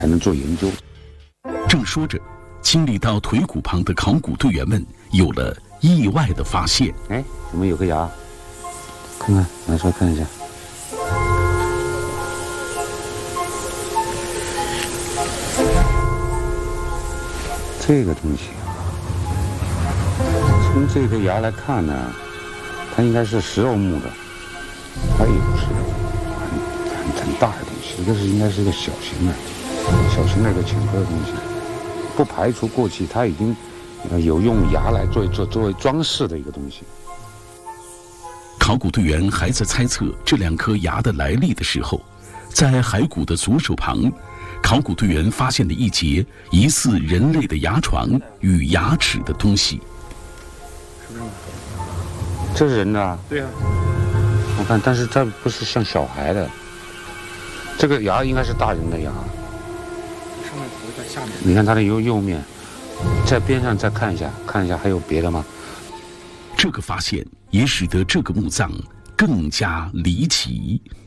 才能做研究。 正说着，清理到腿骨旁的考古队员们有了意外的发现。 哎，怎么有个牙？看看，拿出来看一下。这个东西，从这个牙来看呢，它应该是食肉目的，它也不是很大的东西，这是应该是一个小型的一个浅颗的东西，不排除过去它已经有用牙来作为装饰的一个东西。 考古队员还在猜测这2颗牙的来历的时候，在骸骨的左手旁，考古队员发现了一节疑似人类的牙床与牙齿的东西。 这是人的啊？ 对啊。 我看，但是这不是像小孩的，这个牙应该是大人的牙。 上面头在下面。 你看它的右面，在边上再看一下还有别的吗？ 这个发现也使得这个墓葬更加离奇。